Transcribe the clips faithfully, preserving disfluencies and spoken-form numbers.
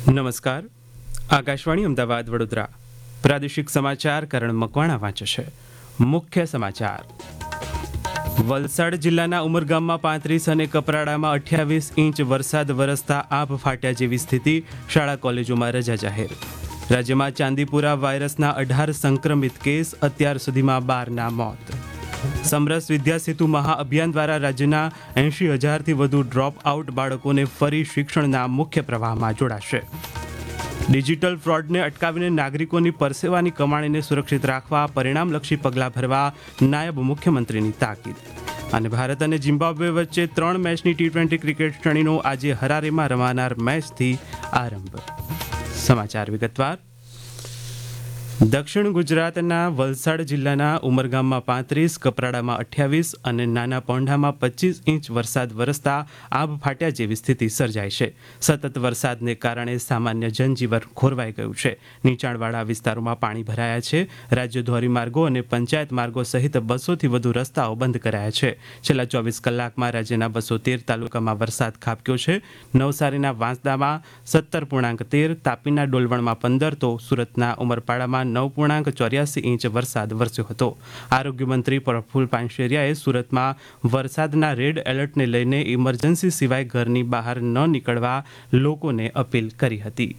નમસ્કાર. આકાશવાણી અમદાવાદ વડોદરા પ્રાદેશિક સમાચાર કરણ મકવાણા વાંચે છે. મુખ્ય સમાચાર. વલસાડ જિલ્લાના ઉમરગામમાં પાંત્રીસ અને કપરાડામાં અઠ્યાવીસ ઇંચ વરસાદ વરસતા આભ ફાટ્યા જેવી સ્થિતિ, શાળા કોલેજોમાં રજા જાહેર. રાજ્યમાં ચાંદીપુરા વાયરસના અઢાર સંક્રમિત કેસ, અત્યાર સુધીમાં બારના મોત. સમરસ વિદ્યા સેતુ મહાઅભિયાન દ્વારા રાજ્યના એંશી હજારથી વધુ ડ્રોપ આઉટ બાળકોને ફરી શિક્ષણના મુખ્ય પ્રવાહમાં જોડાશે. ડિજિટલ ફ્રોડને અટકાવીને નાગરિકોની પરસેવાની કમાણીને સુરક્ષિત રાખવા પરિણામલક્ષી પગલાં ભરવા નાયબ મુખ્યમંત્રીની તાકીદ. અને ભારત અને ઝિમ્બાબ્વે વચ્ચે ત્રણ મેચની ટી ટ્વેન્ટી ક્રિકેટ શ્રેણીનો આજે હરારેમાં રમાનાર મેચથી આરંભ. સમાચાર વિગતવાર. દક્ષિણ ગુજરાતના વલસાડ જિલ્લાના ઉમરગામમાં પાંત્રીસ, કપરાડામાં અઠ્યાવીસ અને નાના પોંઢામાં પચીસ ઇંચ વરસાદ વરસતા આભ ફાટ્યા જેવી સ્થિતિ સર્જાઈ છે. સતત વરસાદને કારણે સામાન્ય જનજીવન ખોરવાઈ ગયું છે. નીચાણવાળા વિસ્તારોમાં પાણી ભરાયા છે. રાજ્ય ધોરીમાર્ગો અને પંચાયત માર્ગો સહિત બસોથી વધુ રસ્તાઓ બંધ કરાયા છે. છેલ્લા ચોવીસ કલાકમાં રાજ્યના બસો તેર તાલુકામાં વરસાદ ખાબક્યો છે. નવસારીના વાંસદામાં સત્તર પૂર્ણાંક તેર, તાપીના ડોલવણમાં પંદર તો સુરતના ઉમરપાડામાં નવ પૂર્ણાંક ચોર્યાસી ઇંચ વરસાદ વરસ્યો હતો. આરોગ્ય મંત્રી પ્રફુલ પાનશેરિયાએ સુરતમાં વરસાદના રેડ એલર્ટને લઈને ઇમરજન્સી સિવાય ઘરની બહાર ન નીકળવા લોકોને અપીલ કરી હતી.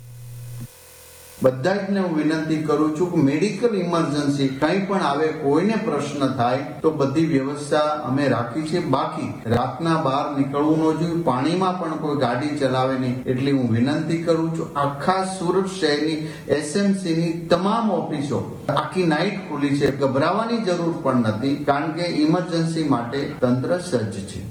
બધા જને હું વિનંતી કરું છું કે મેડિકલ ઇમરજન્સી કંઈ પણ આવે, કોઈને પ્રશ્ન થાય તો બધી વ્યવસ્થા અમે રાખી છે. બાકી રાતના બહાર નીકળવું ન જોઈએ, પાણીમાં પણ કોઈ ગાડી ચલાવે નહીં એટલી હું વિનંતી કરું છું. આખા સુરત શહેરની એસએમસી ની તમામ ઓફિસો આખી નાઇટ ખુલી છે. ગભરાવાની જરૂર પણ નથી, કારણ કે ઇમરજન્સી માટે તંત્ર સજ્જ છે.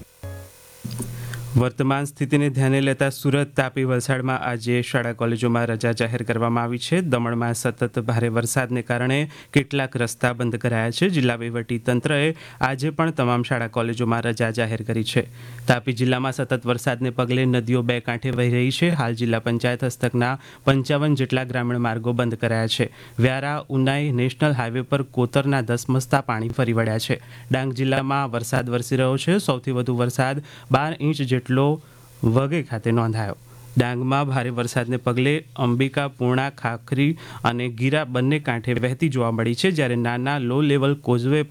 વર્તમાન સ્થિતિને ધ્યાને લેતા સુરત, તાપી, વલસાડમાં આજે શાળા કોલેજોમાં રજા જાહેર કરવામાં આવી છે. દમણમાં સતત ભારે વરસાદને કારણે કેટલાક રસ્તા બંધ કરાયા છે. જિલ્લા વહીવટી તંત્રએ આજે પણ તમામ શાળા કોલેજોમાં રજા જાહેર કરી છે. તાપી જિલ્લામાં સતત વરસાદને પગલે નદીઓ બે કાંઠે વહી રહી છે. હાલ જિલ્લા પંચાયત હસ્તકના પંચાવન જેટલા ગ્રામીણ માર્ગો બંધ કરાયા છે. વ્યારા ઉનાઈ નેશનલ હાઈવે પર કોતરના ધસમસતા પાણી ફરી વળ્યા છે. ડાંગ જિલ્લામાં વરસાદ વરસી રહ્યો છે. સૌથી વધુ વરસાદ બાર ઇંચ જેટલો વઘઈ ખાતે નોંધાયો. ડાંગમાં ભારે વરસાદને પગલે અંબિકા, પૂર્ણા, ખાખરી અને ગીરા બંને કાંઠે વહેતી જોવા મળી છે, જ્યારે નાના લો લેવલ કોઝવે